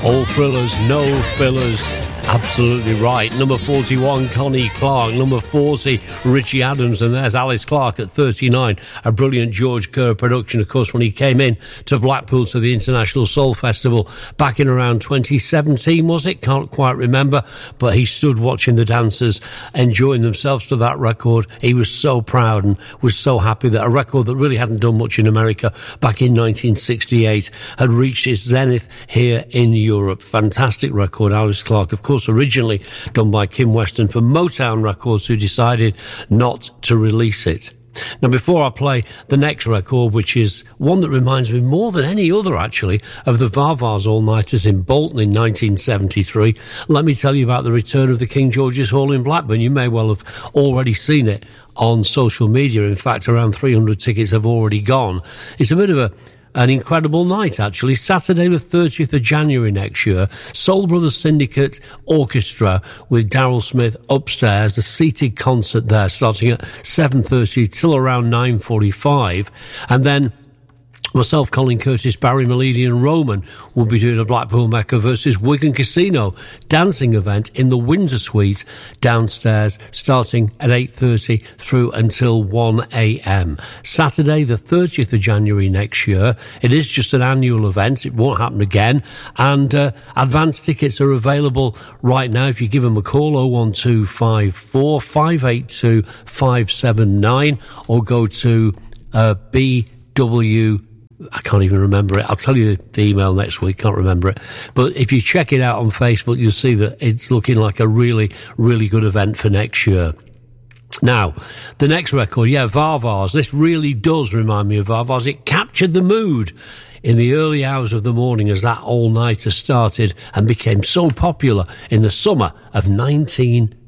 All thrillers, no fillers. Absolutely right. Number 41, Connie Clark. Number 40, Richie Adams. And there's Alice Clark at 39. A brilliant George Kerr production, of course, when he came in to Blackpool to the International Soul Festival back in around 2017, was it? Can't quite remember. But he stood watching the dancers enjoying themselves to that record. He was so proud and was so happy that a record that really hadn't done much in America back in 1968 had reached its zenith here in Europe. Fantastic record, Alice Clark, of course, originally done by Kim Weston for Motown Records, who decided not to release it. Now, before I play the next record, which is one that reminds me more than any other, actually, of the Va-Vas All-Nighters in Bolton in 1973, let me tell you about the return of the King George's Hall in Blackburn. You may well have already seen it on social media. In fact, around 300 tickets have already gone. It's a bit of an incredible night, actually. Saturday the 30th of January next year, Soul Brothers Syndicate Orchestra with Daryl Smith upstairs, a seated concert there starting at 7:30 till around 9:45. And then myself, Colin Curtis, Barry Malidi and Roman will be doing a Blackpool Mecca versus Wigan Casino dancing event in the Windsor Suite downstairs starting at 8:30 through until 1 a.m. Saturday the 30th of January next year. It is just an annual event. It won't happen again. And advance tickets are available right now. If you give them a call, 01254 582 579, or go to BW... I can't even remember it. I'll tell you the email next week. Can't remember it. But if you check it out on Facebook, you'll see that it's looking like a really, really good event for next year. Now, the next record, Va-Vas. This really does remind me of Va-Vas. It captured the mood in the early hours of the morning as that all-nighter started and became so popular in the summer of 19